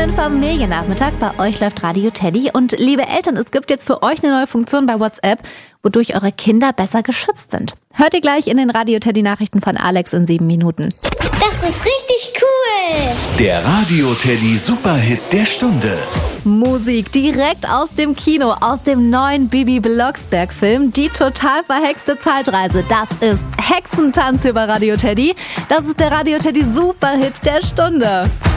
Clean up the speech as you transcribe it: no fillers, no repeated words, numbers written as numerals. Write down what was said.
schönen Familiennachmittag. Bei euch läuft Radio Teddy. Und liebe Eltern, es gibt jetzt für euch eine neue Funktion bei WhatsApp, wodurch eure Kinder besser geschützt sind. Hört ihr gleich in den Radio Teddy Nachrichten von Alex in 7 Minuten. Das ist richtig cool. Der Radio Teddy Superhit der Stunde. Musik direkt aus dem Kino, aus dem neuen Bibi Blocksberg-Film, die total verhexte Zeitreise. Das ist Hexentanz hier bei Radio Teddy. Das ist der Radio Teddy Superhit der Stunde.